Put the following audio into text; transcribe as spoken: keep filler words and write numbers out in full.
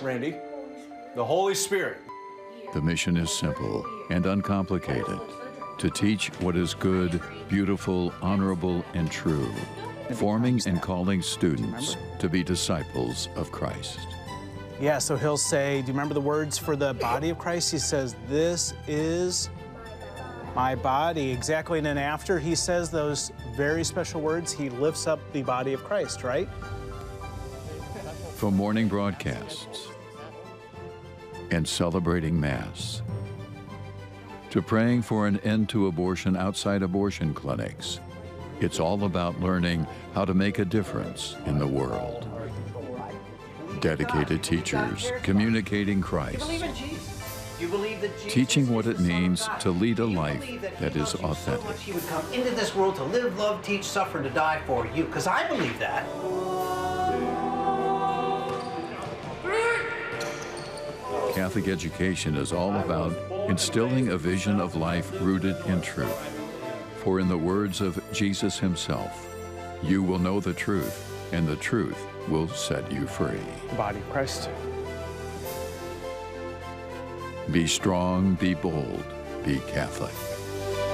Randy? The Holy Spirit. The mission is simple and uncomplicated: to teach what is good, beautiful, honorable, and true, forming and calling students to be disciples of Christ. Yeah, so he'll say, do you remember the words for the body of Christ? He says, this is my body. Exactly, and then after he says those very special words, he lifts up the body of Christ, right? From morning broadcasts and celebrating Mass, to praying for an end to abortion outside abortion clinics, it's all about learning how to make a difference in the world. Dedicated teachers communicating Christ, teaching what it means to lead a life that is authentic. He would come into this world to live, love, teach, suffer, and to die for you, because I believe that. Catholic education is all about instilling a vision of life rooted in truth. For in the words of Jesus himself, you will know the truth, and the truth will set you free. The body of Christ. Be strong, be bold, be Catholic.